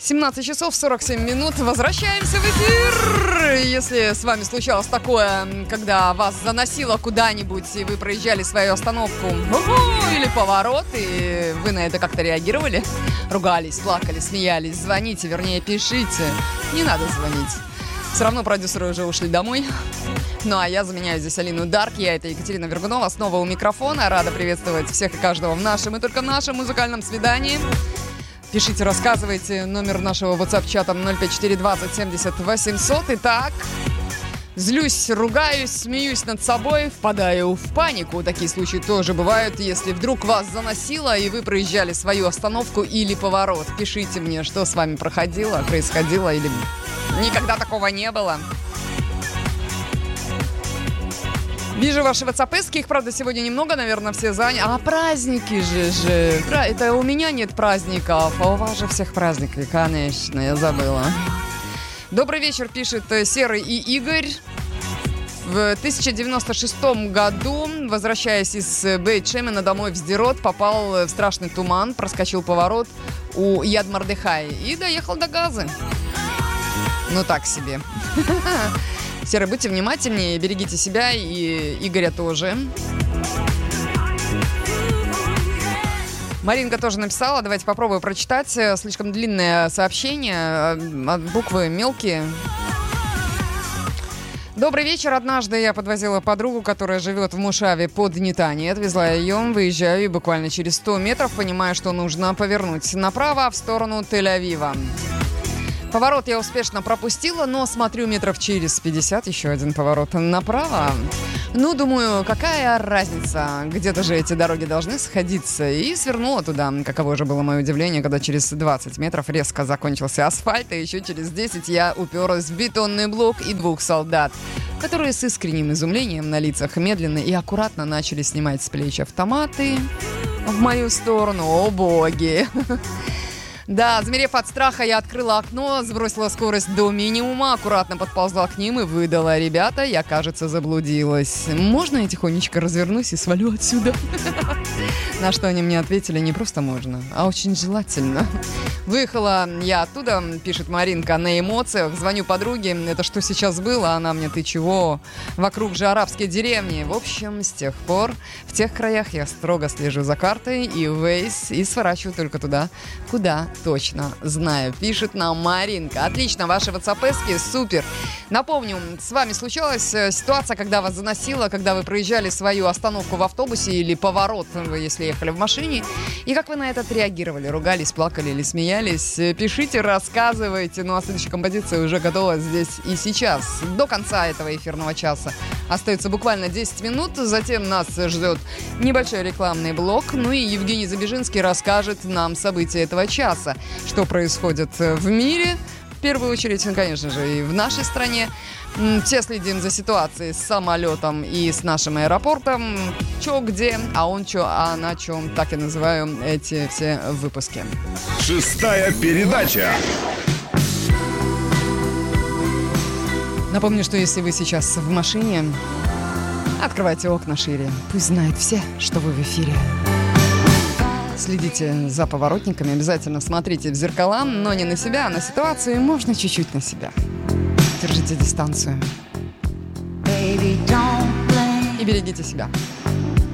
17 часов 47 минут. Возвращаемся в эфир. Если с вами случалось такое, когда вас заносило куда-нибудь, и вы проезжали свою остановку или поворот, и вы на это как-то реагировали, ругались, плакали, смеялись, звоните, вернее, пишите. Не надо звонить. Все равно продюсеры уже ушли домой. Ну, а я заменяю здесь Алину Дарк. Я, это Екатерина Вергунова, снова у микрофона. Рада приветствовать всех и каждого в нашем и только нашем музыкальном свидании. Пишите, рассказывайте. Номер нашего WhatsApp-чата 05420 70 800. Итак, злюсь, ругаюсь, смеюсь над собой, впадаю в панику. Такие случаи тоже бывают, если вдруг вас заносило, и вы проезжали свою остановку или поворот. Пишите мне, что с вами происходило, или никогда такого не было. Вижу ваши ватсапески, их, правда, сегодня немного, наверное, все заняты. А праздники же. Это у меня нет праздников, а у вас же всех праздники, конечно, я забыла. Добрый вечер, пишет Серый и Игорь. В 1096 году, возвращаясь из Бейт-Шемена домой в Сдерот, попал в страшный туман, проскочил поворот у Яд-Мардехай и доехал до Газы. Ну так себе. Серый, будьте внимательнее, берегите себя и Игоря тоже. Маринка тоже написала, давайте попробую прочитать. Слишком длинное сообщение, буквы мелкие. Добрый вечер. Однажды я подвозила подругу, которая живет в Мушаве под Нетани. Отвезла ее, выезжаю и буквально через 100 метров понимаю, что нужно повернуть направо в сторону Тель-Авива. Поворот я успешно пропустила, но смотрю метров через 50, еще один поворот направо. Ну, думаю, какая разница, где-то же эти дороги должны сходиться. И свернула туда. Каково же было мое удивление, когда через 20 метров резко закончился асфальт, и еще через 10 я уперлась в бетонный блок и двух солдат, которые с искренним изумлением на лицах медленно и аккуратно начали снимать с плеч автоматы в мою сторону. О, боги! Да, замерев от страха, я открыла окно, сбросила скорость до минимума, аккуратно подползла к ним и выдала: ребята, я, кажется, заблудилась. Можно я тихонечко развернусь и свалю отсюда? На что они мне ответили: не просто можно, а очень желательно. Выехала я оттуда, пишет Маринка, на эмоциях. Звоню подруге: это что сейчас было? Она мне: ты чего? Вокруг же арабские деревни. В общем, с тех пор в тех краях я строго слежу за картой и Waze и сворачиваю только туда, куда точно знаю. Пишет нам Маринка. Отлично, ваши ватсапески, супер. Напомню, с вами случалась ситуация, когда вас заносило, когда вы проезжали свою остановку в автобусе или поворот, если ехали в машине, и как вы на это реагировали? Ругались, плакали или смеялись? Пишите, рассказывайте. Ну а следующая композиция уже готова здесь и сейчас. До конца этого эфирного часа остается буквально 10 минут, затем нас ждет небольшой рекламный блок, ну и Евгений Забежинский расскажет нам события этого часа. Что происходит в мире, в первую очередь, конечно же, и в нашей стране. Все следим за ситуацией с самолетом и с нашим аэропортом. Чё, где, а он чё, а на чем. Так я называю эти все выпуски. Шестая передача. Напомню, что если вы сейчас в машине, открывайте окна шире. Пусть знают все, что вы в эфире. Следите за поворотниками, обязательно смотрите в зеркала, но не на себя, а на ситуацию, и можно чуть-чуть на себя. Держите дистанцию. И берегите себя.